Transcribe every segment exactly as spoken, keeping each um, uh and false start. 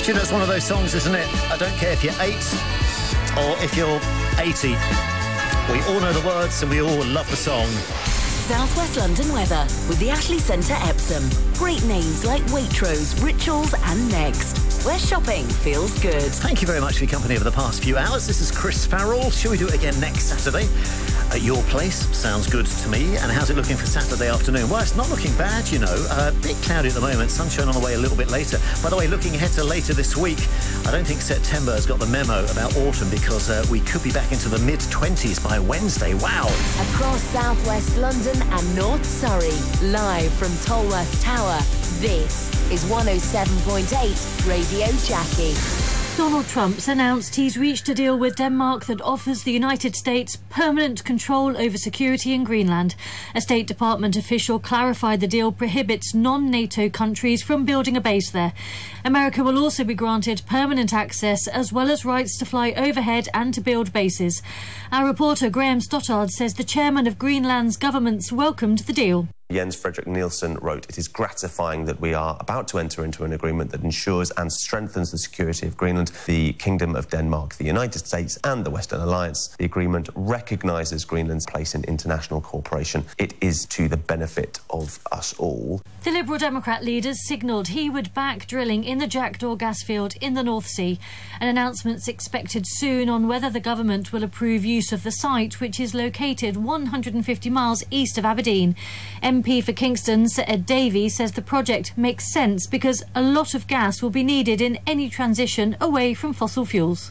Do you know, it's one of those songs, isn't it? I don't care if you're eight or if you're eighty. We all know the words and we all love the song. South West London weather with the Ashley Centre Epsom. Great names like Waitrose, Rituals and Next, where shopping feels good. Thank you very much for your company over the past few hours. This is Chris Farrell. Shall we do it again next Saturday at your place? Sounds good to me. And how's it looking for Saturday afternoon? Well, it's not looking bad, you know. A uh, bit cloudy at the moment. Sunshine on the way a little bit later. By the way, looking ahead to later this week, I don't think September has got the memo about autumn because uh, we could be back into the mid twenties by Wednesday. Wow. Across South West London and North Surrey, live from Tolworth Tower, this is one oh seven point eight Radio Jackie. Donald Trump's announced he's reached a deal with Denmark that offers the United States permanent control over security in Greenland. A State Department official clarified the deal prohibits non-NATO countries from building a base there. America will also be granted permanent access as well as rights to fly overhead and to build bases. Our reporter Graham Stottard says the chairman of Greenland's governments welcomed the deal. Jens Fredrik Nielsen wrote, "It is gratifying that we are about to enter into an agreement that ensures and strengthens the security of Greenland, the Kingdom of Denmark, the United States and the Western Alliance. The agreement recognises Greenland's place in international cooperation. It is to the benefit of us all." The Liberal Democrat leader signalled he would back drilling in the Jackdaw gas field in the North Sea. An announcement's expected soon on whether the government will approve use of the site, which is located one hundred fifty miles east of Aberdeen. M P for Kingston, Sir Ed Davey, says the project makes sense because a lot of gas will be needed in any transition away from fossil fuels.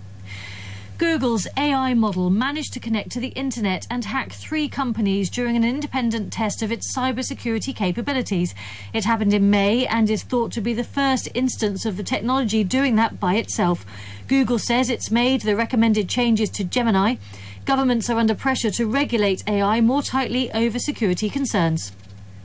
Google's A I model managed to connect to the internet and hack three companies during an independent test of its cybersecurity capabilities. It happened in May and is thought to be the first instance of the technology doing that by itself. Google says it's made the recommended changes to Gemini. Governments are under pressure to regulate A I more tightly over security concerns.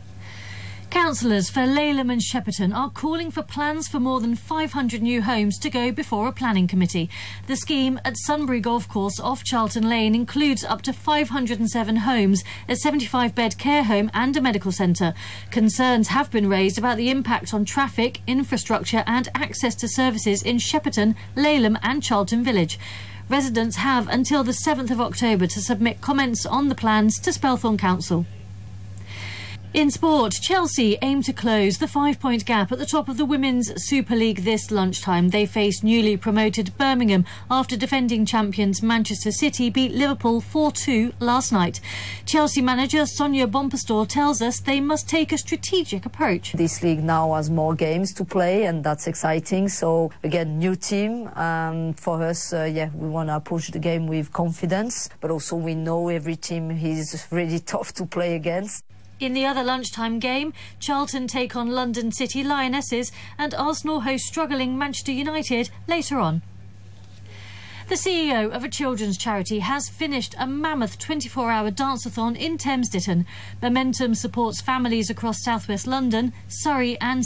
Councillors for Laleham and Shepperton are calling for plans for more than five hundred new homes to go before a planning committee. The scheme at Sunbury Golf Course off Charlton Lane includes up to five hundred seven homes, a seventy-five bed care home and a medical centre. Concerns have been raised about the impact on traffic, infrastructure and access to services in Shepperton, Laleham and Charlton Village. Residents have until the seventh of October to submit comments on the plans to Spelthorne Council. In sport, Chelsea aim to close the five-point gap at the top of the Women's Super League this lunchtime. They face newly promoted Birmingham after defending champions Manchester City beat Liverpool four two last night. Chelsea manager Sonia Bompastor tells us they must take a strategic approach. This league now has more games to play and that's exciting. So again, new team. Um, for us, uh, yeah, we want to approach the game with confidence, but also we know every team is really tough to play against. In the other lunchtime game, Charlton take on London City Lionesses and Arsenal host struggling Manchester United later on. The C E O of a children's charity has finished a mammoth twenty-four hour dance-a-thon in Thames Ditton. Momentum supports families across South West London, Surrey and